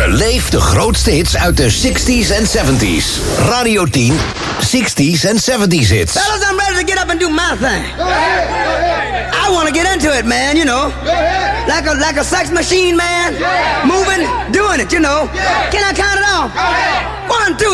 Beleef de grootste hits uit de 60s en 70s. Radio 10, 60s en 70s hits. Fellas, I'm ready to get up and do my thing. Go ahead, go ahead. I want to get into it, man, you know. Go ahead. Like a sex machine, man. Yeah. Moving, doing it, you know. Yeah. Can I count it off? Go ahead. 1, 2,